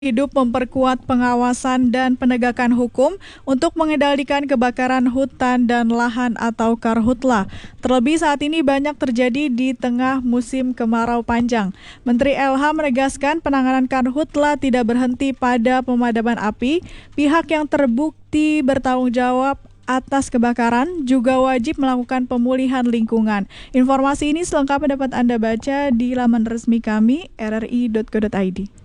Hidup memperkuat pengawasan dan penegakan hukum untuk mengendalikan kebakaran hutan dan lahan atau karhutla. Terlebih saat ini banyak terjadi di tengah musim kemarau panjang. Menteri LH menegaskan penanganan karhutla tidak berhenti pada pemadaman api. Pihak yang terbukti bertanggung jawab atas kebakaran juga wajib melakukan pemulihan lingkungan. Informasi ini selengkapnya dapat Anda baca di laman resmi kami rri.co.id.